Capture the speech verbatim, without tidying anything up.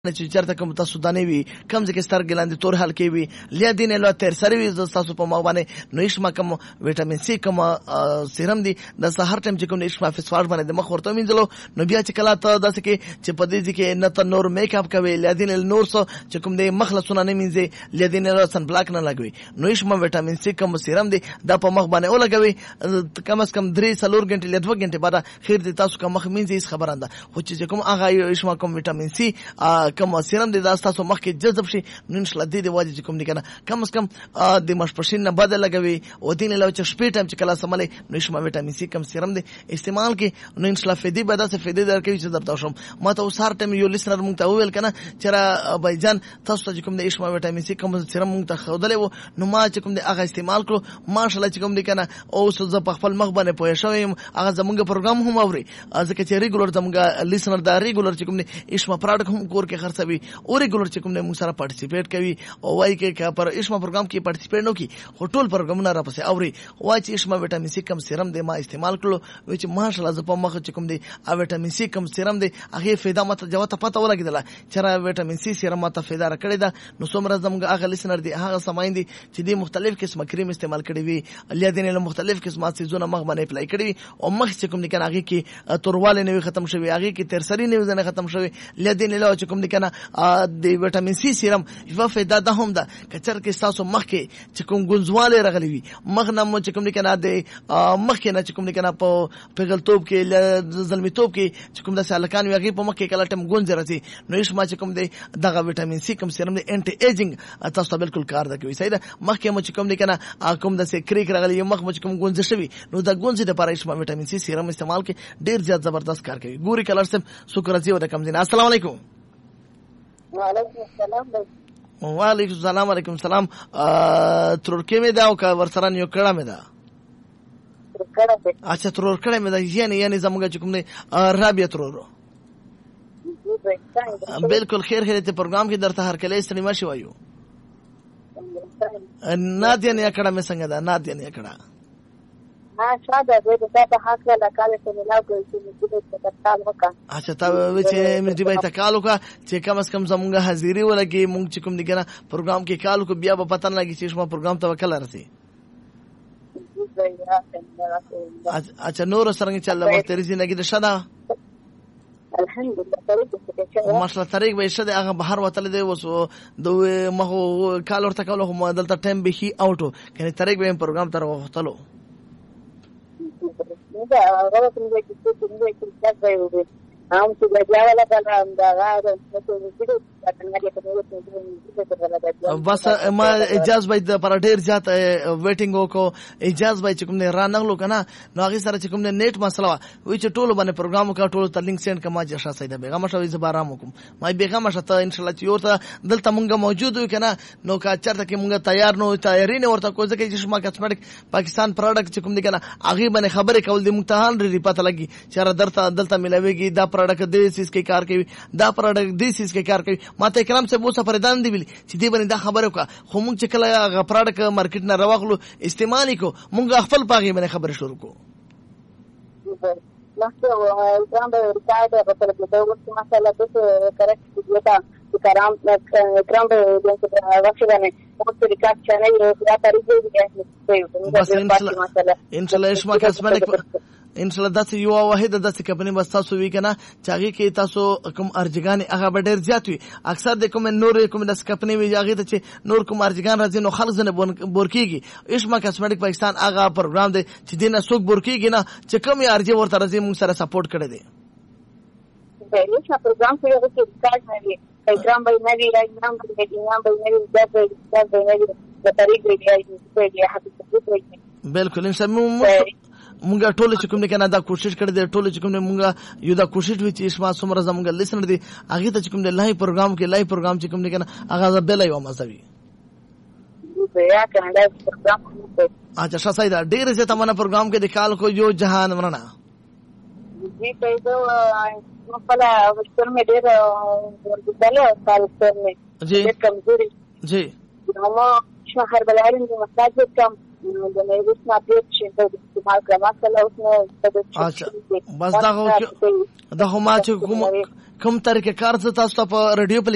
چې چرته کوم تاسو دانه وي کم ځکه سترګې لاندې تور حل کې وي لیا دین له تیر سره وي تاسو په مخ باندې نو هیڅ ما کوم وټامین سی کوم سیرم دی د سحر ټیم چې کوم هیڅ ما فیس واش باندې د مخ ورته مینځلو نو بیا چې کله ته داسې کې چې په دې کې نه ته نور میک اپ کوي لیا دین نور څه چې کوم د مخ لسونه نه مینځي لیا دین له سن بلاک نه لګوي نو هیڅ ما وټامین سی کوم سیرم دی د په مخ باندې ولګوي کم از کم درې څلور غنټې له دوه غنټې بعد خیر دي تاسو کوم مخ مینځي خبره ده خو چې کوم هغه هیڅ ما کوم وټامین سی کوم سیرم دی تاسو مخ کې جذب شي نو ان شاء الله دې واجب کوم دي کنه کم از کم د مشپشین نه بدل لګوي او دین له چې شپې ټایم چې کله سملې نو شمه وټامین سی کم سیرم دی استعمال کې نو ان شاء الله فدی به داسې فدی درکوي چې درته شم ما ته اوس هر ټایم یو لیسنر مونږ ته وویل کنه چې بایجان تاسو چې کوم د شمه وټامین سی کم سیرم مونږ ته خودلې وو نو ما چې کوم د هغه استعمال کړو ماشاءالله چې کوم دی کنه اوس ز په خپل مخ باندې پوه شوم هغه زمونږ پروګرام هم اوري ځکه چې ریګولر زمونږ لیسنر دا ریګولر چې کوم دی شمه پروډکټ هم کور کې خرڅوي او ریګولر چې کوم دی موږ سره پارټیسیپیټ کوي او وایي کې پر شمه پروګرام کې پارټیسیپیټ نو کی ټول پروګرامونه را پسې اوري وایي چې شمه وټامین سی کم سیرم دی ما استعمال کړو وایي چې ماشاءالله ز په مخ چې کوم دی ا وټامین سی کم سیرم دی هغه فایده ماته جوته پته ولګیدله چې وټامین سی سیرم ماته فایده را کړی دا نو څومره زموږ هغه لیسنر دی هغه سماین دي چې دی مختلف قسمه کریم استعمال کړی وي لیا دین له مختلف قسمه سيزونه مخ باندې اپلای کړی او مخ چې کوم دی کنه هغه کې تورواله نه ختم شوی هغه کې ترسری نه ختم شوی لیا دین له چې کوم دی کنه د وټامین سی سیرم یو فایده ده هم ده کچر کې تاسو مخ کې چې کوم ګونځواله رغلی وي مخ نه مو چې کوم دی کنه د مخ کې نه چې کوم دی کنه په پیغلتوب کې زلمیتوب کې چې کوم د سالکان ویږي په مخ کې کله ټم ګونځ راځي نو هیڅ ما چې کوم دی دغه وټامین سی کوم سیرم دی انټي ایجینګ تاسو ته بالکل کار ده کوي صحیح ده مخ کې مو چې کوم دی کنه کوم د سکریک رغلی مخ مو چې کوم ګونځ شوی نو د ګونځ د لپاره هیڅ ما وټامین سی سیرم استعمال کې ډیر زیات زبردست کار کوي ګوري کلر سم شکر زی ور کم دین السلام علیکم وعلیکم السلام وعلیکم السلام علیکم السلام ترکیه مې دا او کا ورسره یو کړه مې دا اچھا ترور کړه مې دا یعنی یعنی زموږ چې کوم نه رابعه ترور بالکل خیر خیر ته پروګرام کې درته هر کله استنیما شي وایو نادیا نه کړه مې څنګه دا نادیا نه کړه ها شاده دې ته حق لا کاله ته ملاو کوي چې دې ته تعال وکا اچھا تا و چې مې دې به تکالو کا چې کم از کم زمونږه حاضری ولګي مونږ چې کوم دي کنه پروګرام کې کالو کو بیا به پتن لګي چې شما پروګرام ته وکړل راځي اچھا نور سره چې الله وخت رزي نګي د شدا الحمدلله طریق ماشاء طریق به شد هغه بهر وتل دی وسو د مخ کال ورته کولو هم دلته ټایم به هي اوټو کنه طریق به پروګرام تر وختلو دا هغه کوم چې څه څنګه چې تاسو وایو هم چې بجاوله کله هم دا غواړم چې بس ما اجازه باید پر ډیر زیات ویټینګ وکړو اجازه باید کوم نه رانغلو کنه نو هغه سره چې کوم نه نیټ مسله وي چې ټولو باندې پروګرام کا ټولو ته لینک سند کما جشا سیده بیغه شوی زبارام کوم ما بیغه مشته ان شاء الله چې ورته دلته مونږه موجود وي کنه نو کا چرته کې مونږه تیار نو تیاری نه ورته کوزه کې چې شما کسمټک پاکستان پروډکټ چې کوم دي کنه هغه باندې خبره کول دي ممتحان لري پته لګي چې درته دلته ملويږي دا پروډکټ دې سیس کې کار کوي دا پروډکټ دې سیس کې کار کوي ماته کرام سے بو سفر دان دی ویل چې دې باندې دا خبره وکړه خو مونږ چې کله هغه پروډکټ مارکیټ نه راوغلو استعمال کو مونږ خپل پاغي باندې خبره شروع کو لکه ځان به ورته په خپل کې دا وڅ مسله څه کریکټ دیتا کرام کرام به د وخت باندې او طریقه چانه یو دا طریقې دي بس ان شاء الله اسما کسمنک ان شاء الله داسې یو واحد داسې کمپنی بس تاسو وی کنه چې هغه کې تاسو کوم ارجګان هغه به ډیر زیات وي اکثر د کوم نور کوم داسې کمپنی وی هغه ته چې نور کوم ارجګان راځي نو خلک زنه بورکیږي اسما کسمټک پاکستان هغه پروګرام دی چې دینه څوک بورکیږي نه چې کوم ارجې ورته راځي موږ سره سپورټ کړی دی به یو پروګرام کې هغه کې کار نه وي پروګرام به نه وي راځم به دینه به نه وي دا به نه وي د طریق دی دی حقیقت بالکل ان شاء الله مونږه ټول چې کوم نه کنه دا کوشش کړی دی ټول چې کوم نه مونږه یو دا کوشش وی چې اسما سمره زمونږ لیسنر دی هغه ته چې کوم نه لای پروګرام کې لای پروګرام چې کوم نه کنه هغه بل یو مزوي یا کنه دا پروګرام اچھا شاسای دا ډیر زه تمنه پروګرام کې د کال کو یو جهان ورنا جی پیسو خپل وشتر مې ډیر ورته کال سره جی کمزوري جی نو شهر بلارین د مساجد کم د مې وسنا پیټ شي د استعمال کړه مثلا اوس اچھا بس دا هو دا هم چې کوم کوم طریقې کار څه تاسو په رادیو